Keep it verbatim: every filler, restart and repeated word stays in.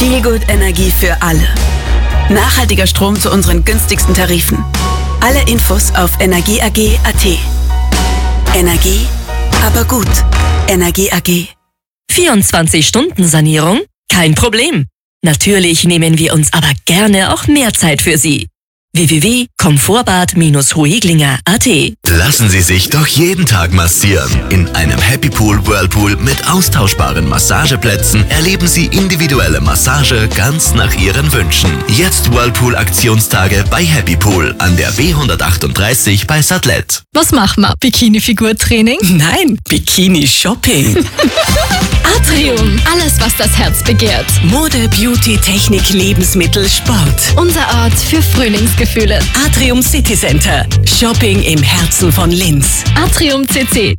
Feelgood Energie für alle. Nachhaltiger Strom zu unseren günstigsten Tarifen. Alle Infos auf energie a g punkt a t. Energie, aber gut. Energie A G. vierundzwanzig Stunden Sanierung? Kein Problem. Natürlich nehmen wir uns aber gerne auch mehr Zeit für Sie. w w w punkt komfortbad Bindestrich hoeglinger punkt a t. Lassen Sie sich doch jeden Tag massieren. In einem Happy Pool Whirlpool mit austauschbaren Massageplätzen erleben Sie individuelle Massage ganz nach Ihren Wünschen. Jetzt Whirlpool Aktionstage bei Happy Pool an der B hundertachtunddreißig bei Sattlet. Was machen wir? Bikini-Figurtraining? Nein, Bikini-Shopping. Atrium. Alles, was das Herz begehrt. Mode, Beauty, Technik, Lebensmittel, Sport. Unser Ort für Frühlingsgefühle. Atrium City Center. Shopping im Herzen von Linz. Atrium C C.